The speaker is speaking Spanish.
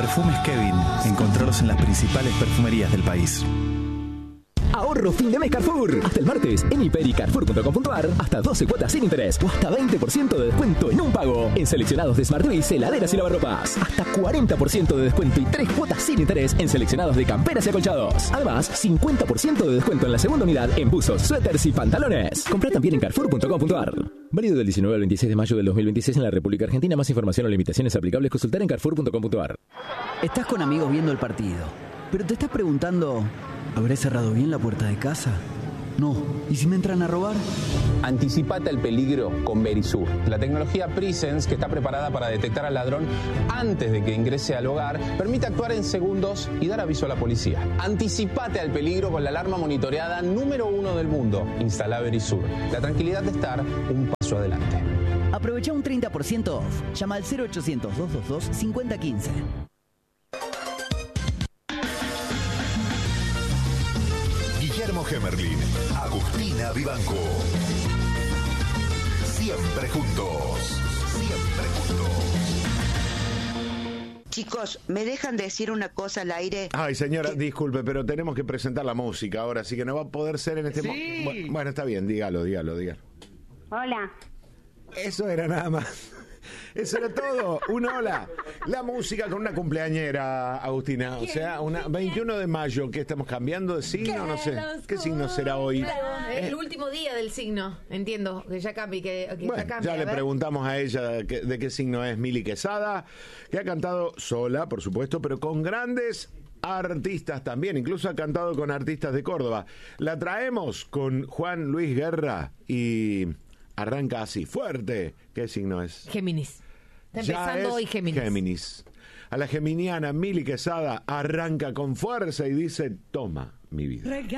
Perfumes Kevin. Encontrarlos en las principales perfumerías del país. Ahorro fin de mes Carrefour. Hasta el martes en hiper.y-carrefour.com.ar hasta 12 cuotas sin interés o hasta 20% de descuento en un pago. En seleccionados de Smartwiz, heladeras y lavarropas. Hasta 40% de descuento y 3 cuotas sin interés en seleccionados de camperas y acolchados. Además, 50% de descuento en la segunda unidad en buzos, suéteres y pantalones. Comprá también en carrefour.com.ar. Válido del 19 al 26 de mayo del 2026 en la República Argentina. Más información o limitaciones aplicables consultar en carrefour.com.ar. Estás con amigos viendo el partido, pero te estás preguntando... ¿habré cerrado bien la puerta de casa? No. ¿Y si me entran a robar? Anticipate al peligro con Verisur, la tecnología Presence que está preparada para detectar al ladrón antes de que ingrese al hogar, permite actuar en segundos y dar aviso a la policía. Anticipate al peligro con la alarma monitoreada número 1 del mundo. Instala Verisur. La tranquilidad de estar un paso adelante. Aprovecha un 30% off. Llama al 0800-222-5015. Guillermo Gemerlin, Agustina Vivanco. Siempre juntos. Siempre juntos. Chicos, ¿me dejan decir una cosa al aire? Ay, señora, disculpe, pero tenemos que presentar la música ahora, así que no va a poder ser en este momento. Bueno, está bien, dígalo. Hola. Eso era nada más. Eso era todo, una hola. La música con una cumpleañera, Agustina. O sea, una 21 de mayo, que estamos cambiando de signo, no sé. ¿Qué signo será hoy? El último día del signo, entiendo, que ya cambie, bueno, ya cambie. Ya le preguntamos a ella de qué signo es Mili Quesada, que ha cantado sola, por supuesto, pero con grandes artistas también, incluso ha cantado con artistas de Córdoba. La traemos con Juan Luis Guerra y arranca así, fuerte. ¿Qué signo es? Géminis. Está empezando hoy Géminis. A la geminiana Mili Quesada arranca con fuerza y dice, toma mi vida.